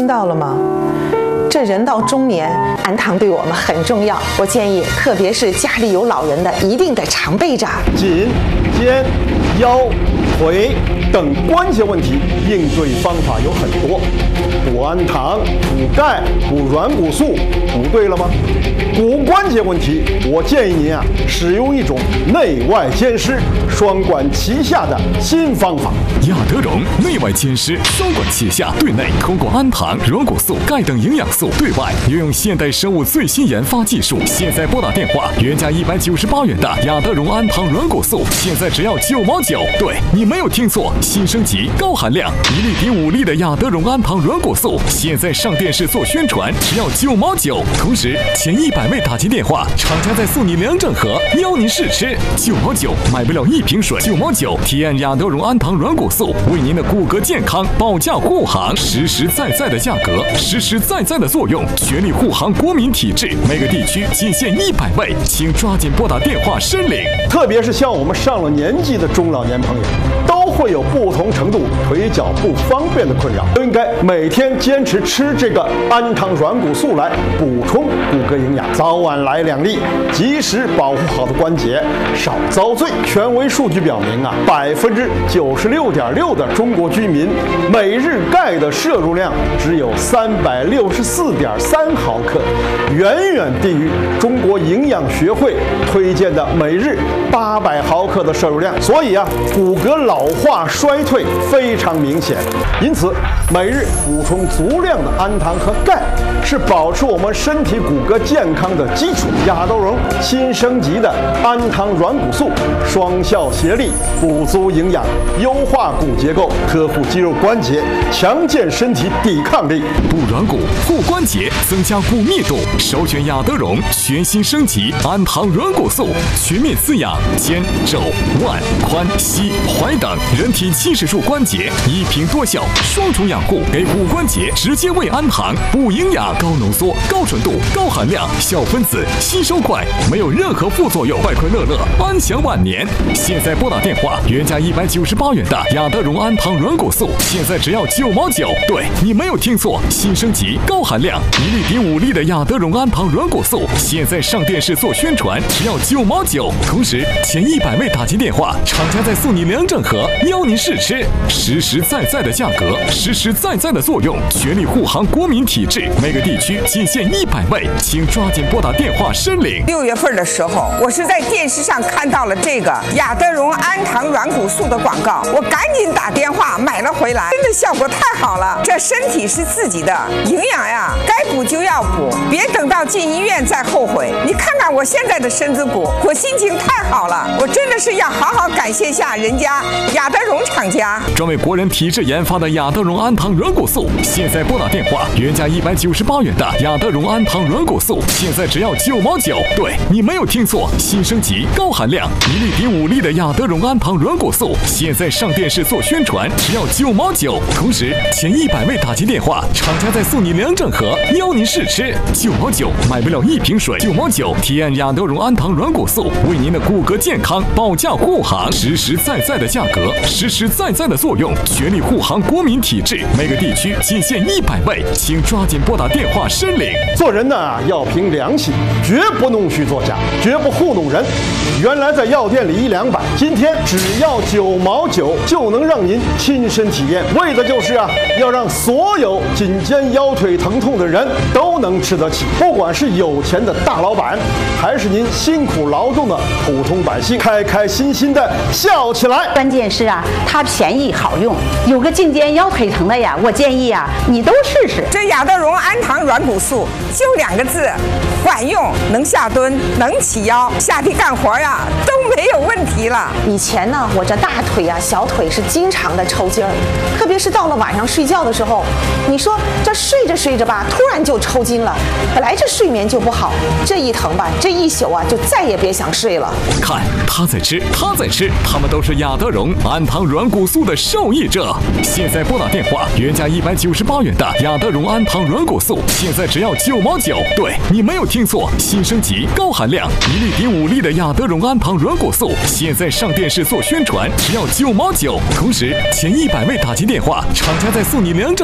听到了吗？这人到中年，氨糖对我们很重要。我建议，特别是家里有老人的，一定得常备着。 颈、肩、腰、腿等关节问题，应对方法有很多。补氨糖、补钙、补软骨素，补对了吗？骨关节问题，我建议您使用一种内外兼施、双管齐下的新方法。 亚德荣内外兼施，双管齐下，对内通过氨糖、软骨素、钙等营养素，对外运用现代生物最新研发技术。现在拨打电话，原价198元的亚德荣氨糖软骨素，现在只要9毛9。对，你没有听错，新升级高含量1粒抵5粒的亚德荣氨糖软骨素，现在上电视做宣传，只要9毛9。同时，前100位打进电话，厂家再送你2整盒，邀您试吃。9毛9，买不了1瓶水，9毛9，体验亚德荣氨糖软骨素，为您的骨骼健康保驾护航，实实在在的价格，实实在在的作用，全力护航国民体质。每个地区仅限100位，请抓紧拨打电话申领。 特别是像我们上了年纪的中老年朋友，都会有不同程度腿脚不方便的困扰，都应该每天坚持吃这个氨糖软骨素来补充骨骼营养，早晚来2粒，及时保护好的关节，少遭罪。权威数据表明96.6%的中国居民每日钙的摄入量只有364.3毫克，远远低于中国营养学会推荐的每日800毫克的摄入量，所以骨骼老化衰退非常明显。因此，每日补充足量的氨糖和钙是保持我们身体骨骼健康的基础。亚德荣新升级的氨糖软骨素，双效协力，补足营养，优化骨结构，呵护肌肉关节，强健身体抵抗力。 补软骨、护关节，增加骨密度，首选亚德荣全新升级氨糖软骨素，全面滋养肩、肘、腕、髋、膝、踝等人体70处关节，一瓶多效，双重养护，给骨关节直接喂氨糖，补营养，高浓缩、高纯度、高含量，小分子，吸收快，没有任何副作用，快快乐乐，安享晚年。现在拨打电话，原价198元的亚德荣氨糖软骨素，现在只要9毛9。对，你没有听错，新升级高含量1粒抵5粒的亚德荣氨糖软骨素，现在上电视做宣传，只要9毛9。同时，前100位打进电话，厂家再送你2整盒，邀您试吃，实实在在的价格，实实在在的作用，全力护航国民体质。每个地区仅限100位，请抓紧拨打电话申领。 6月份的时候，我是在电视上看到了这个亚德荣氨糖软骨素的广告，我赶紧打电话买了回来，真的效果太好了。这身体是自己的，营养呀，该补就要补，别等到进医院再后悔。你看看我现在的身子骨，我心情太好了，我真的是要好好感谢下人家亚德荣厂家。 专为国人体质研发的亚德荣氨糖软骨素，现在拨打电话，原价198元的亚德荣氨糖软骨素，现在只要9毛9。对，你没有听错，新升级高含量1粒抵5粒的亚德荣氨糖软骨素，现在上电视做宣传，只要9毛9。同时，前100位打进电话，厂家再送你2整盒，邀您试吃。9毛9，买不了1瓶水，9毛9，体验亚德荣氨糖软骨素，为您的骨骼健康保驾护航，实实在在的价格，实实在在的作用，全力护航国民体质。每个地区仅限100位，请抓紧拨打电话申领。 做人要凭良心，绝不弄虚作假，绝不糊弄人。原来在药店里1、200，今天只要9毛9就能让您亲身体验，为的就是要让所有颈肩腰腿疼痛的人都能吃得起。不管是有钱的大老板，还是您辛苦劳动的普通百姓，开开心心的笑起来。 关键是它便宜好用，有个颈肩腰腿疼的呀，我建议你都试试。 这亚德荣氨糖软骨素就2个字，管用，能下蹲，能起腰，下地干活都没有问题了。 以前呢，我这大腿小腿是经常的抽筋儿，特别是到了晚上睡觉的时候，你说这睡着睡着突然就抽筋了，本来这睡眠就不好，这一疼这一宿就再也别想睡了。 看他在吃，他在吃，他们都是亚德荣氨糖软骨素的受益者。现在拨打电话，原价198元的亚德荣氨糖软骨素，现在只要9毛9。对，你没有听错，新升级高含量1粒抵5粒的亚德荣氨糖软骨素，现在上电视做宣传，只要9毛9。同时，前100位打进电话，厂家再送你2整